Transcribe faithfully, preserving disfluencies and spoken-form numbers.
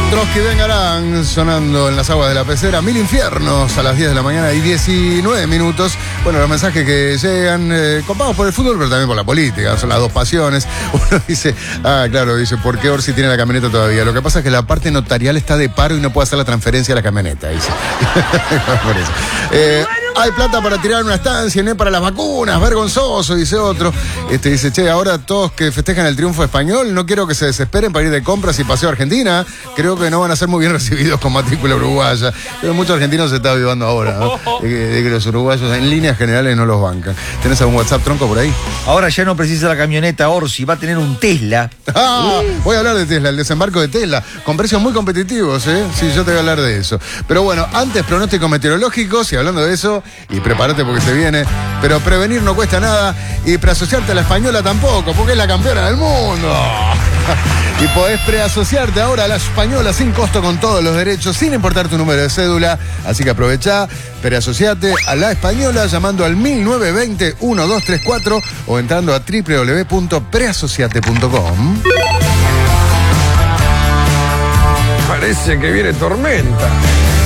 Trotsky vengarán sonando en las aguas de la pecera. Mil infiernos a las diez de la mañana y diecinueve minutos. Bueno, los mensajes que llegan, eh, copados por el fútbol, pero también por la política. Son las dos pasiones. Uno dice, ah, claro, dice, ¿por qué Orsi tiene la camioneta todavía? Lo que pasa es que la parte notarial está de paro y no puede hacer la transferencia a la camioneta, dice. Por eso. Eh, hay plata para tirar una estancia, no para las vacunas, vergonzoso, dice otro. Este dice, che, ahora todos que festejan el triunfo español, no quiero que se desesperen para ir de compras y paseo a Argentina. Creo que no van a ser muy bien recibidos con matrícula uruguaya. Pero muchos argentinos se está avivando ahora, ¿no? De que, de que los uruguayos en líneas generales no los bancan. ¿Tenés algún WhatsApp, Tronco, por ahí? Ahora ya no precisa la camioneta Orsi, va a tener un Tesla. Ah, voy a hablar de Tesla, el desembarco de Tesla, con precios muy competitivos, ¿eh? Sí, yo te voy a hablar de eso. Pero bueno, antes pronósticos meteorológicos, y hablando de eso, y prepárate porque se viene, pero prevenir no cuesta nada, y preasociarte a la española tampoco, porque es la campeona del mundo. Y podés preasociarte ahora a la española sin costo, con todos los derechos, sin importar tu número de cédula. Así que aprovechá, preasociate a la española llamando al mil novecientos veinte, doce treinta y cuatro o entrando a doble u doble u doble u punto preasociate punto com. Parece que viene tormenta.